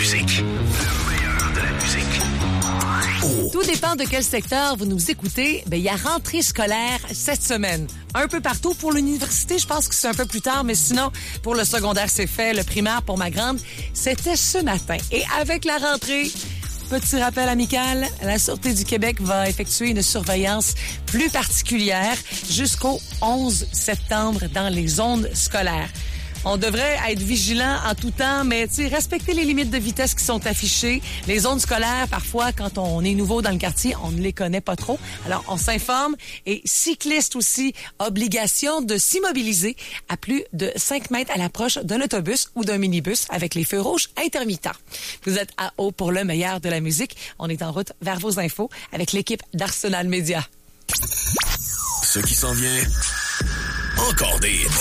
musique. Le meilleur de la musique. Oh. Tout dépend de quel secteur vous nous écoutez. Il y a rentrée scolaire cette semaine. Un peu partout. Pour l'université, je pense que c'est un peu plus tard, mais sinon, pour le secondaire, c'est fait. Le primaire, pour ma grande, c'était ce matin. Et avec la rentrée, petit rappel amical, la Sûreté du Québec va effectuer une surveillance plus particulière jusqu'au 11 septembre dans les zones scolaires. On devrait être vigilant en tout temps, mais respecter les limites de vitesse qui sont affichées. Les zones scolaires, parfois, quand on est nouveau dans le quartier, on ne les connaît pas trop. Alors, on s'informe. Et cyclistes aussi, obligation de s'immobiliser à plus de 5 mètres à l'approche d'un autobus ou d'un minibus avec les feux rouges intermittents. Vous êtes à haut pour le meilleur de la musique. On est en route vers vos infos avec l'équipe d'Arsenal Média. Ce qui s'en vient, encore des